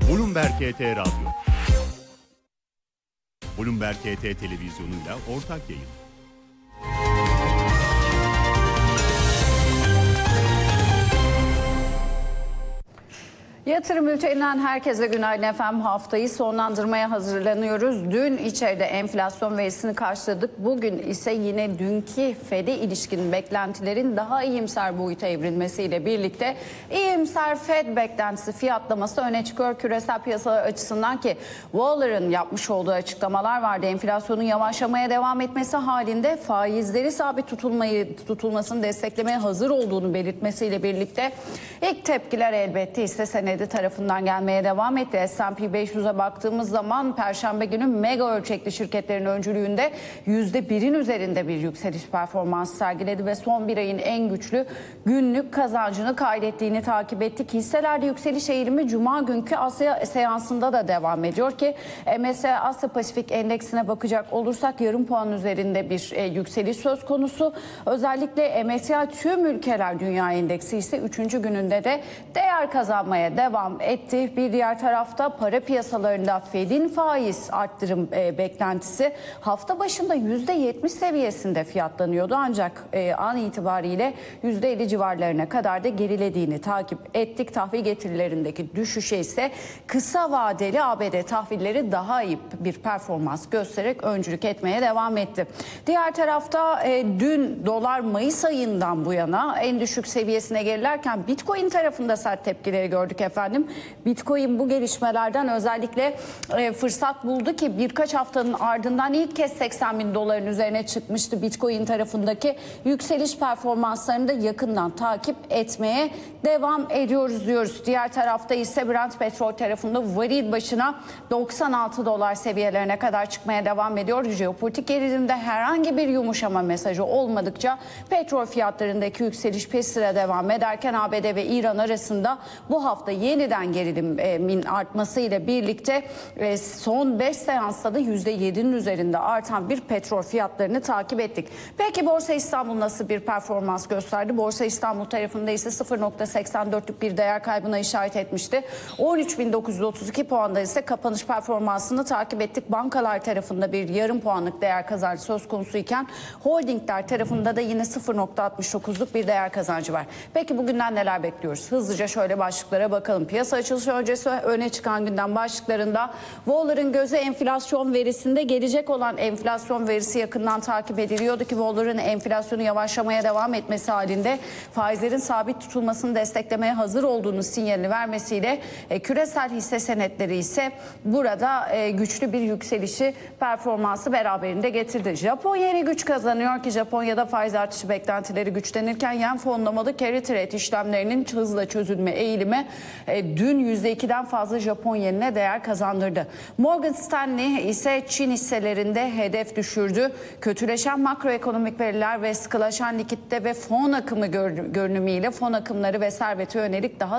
Bloomberg HT Radyo. Bloomberg HT televizyonuyla ortak yayın. Yatırım bülteninden herkese günaydın efendim. Haftayı sonlandırmaya hazırlanıyoruz. Dün içeride enflasyon verisini karşıladık. Bugün ise yine dünkü Fed'e ilişkin beklentilerin daha iyimser boyuta evrilmesiyle birlikte iyimser Fed beklentisi fiyatlaması öne çıkıyor küresel piyasalar açısından ki Waller'ın yapmış olduğu açıklamalar vardı. Enflasyonun yavaşlamaya devam etmesi halinde faizleri sabit tutulmasını desteklemeye hazır olduğunu belirtmesiyle birlikte ilk tepkiler elbette hisse senedi tarafından gelmeye devam etti. S&P 500'e baktığımız zaman Perşembe günü mega ölçekli şirketlerin öncülüğünde %1'in üzerinde bir yükseliş performansı sergiledi ve son bir ayın en güçlü günlük kazancını kaydettiğini takip ettik. Hisselerde yükseliş eğilimi Cuma günkü Asya seansında da devam ediyor ki MSCI Asya Pasifik Endeksine bakacak olursak yarım puan üzerinde bir yükseliş söz konusu. Özellikle MSCI tüm ülkeler dünya endeksi ise 3. gününde de değer kazanmaya devam etti. Bir diğer tarafta para piyasalarında Fed'in faiz arttırım beklentisi hafta başında %70 seviyesinde fiyatlanıyordu. Ancak an itibariyle %50 civarlarına kadar da gerilediğini takip ettik. Tahvil getirilerindeki düşüşe ise kısa vadeli ABD tahvilleri daha iyi bir performans göstererek öncülük etmeye devam etti. Diğer tarafta dün dolar Mayıs ayından bu yana en düşük seviyesine gerilerken Bitcoin tarafında sert tepkileri gördük efendim. Bitcoin bu gelişmelerden özellikle fırsat buldu ki birkaç haftanın ardından ilk kez 80 bin doların üzerine çıkmıştı. Bitcoin tarafındaki yükseliş performanslarını da yakından takip etmeye devam ediyoruz diyoruz. Diğer tarafta ise Brent petrol tarafında varil başına 96 dolar seviyelerine kadar çıkmaya devam ediyor. Jeopolitik gerilimde herhangi bir yumuşama mesajı olmadıkça petrol fiyatlarındaki yükseliş peş sıra devam ederken ABD ve İran arasında bu hafta yeniden gerilimin artmasıyla birlikte son 5 seansta da %7'nin üzerinde artan bir petrol fiyatlarını takip ettik. Peki Borsa İstanbul nasıl bir performans gösterdi? Borsa İstanbul tarafında ise 0.84'lük bir değer kaybına işaret etmişti. 13.932 puanda ise kapanış performansını takip ettik. Bankalar tarafında bir yarım puanlık değer kazancı söz konusu iken holdingler tarafında da yine 0.69'luk bir değer kazancı var. Peki bugünden neler bekliyoruz? Hızlıca şöyle başlıklara bakalım. Piyasa açılışı öncesi öne çıkan gündem başlıklarında Waller'ın gözü enflasyon verisinde, gelecek olan enflasyon verisi yakından takip ediliyordu ki Waller'ın enflasyonu yavaşlamaya devam etmesi halinde faizlerin sabit tutulmasını desteklemeye hazır olduğunu sinyalini vermesiyle küresel hisse senetleri ise burada güçlü bir yükselişi performansı beraberinde getirdi. Japonya yeni güç kazanıyor ki Japonya'da faiz artışı beklentileri güçlenirken yen fonlamalı carry trade işlemlerinin hızla çözülme eğilimi dün %2'den fazla Japon yenine değer kazandırdı. Morgan Stanley ise Çin hisselerinde hedef düşürdü. Kötüleşen makroekonomik veriler ve sıkılaşan likitte ve fon akımı görünümüyle fon akımları ve servete yönelik daha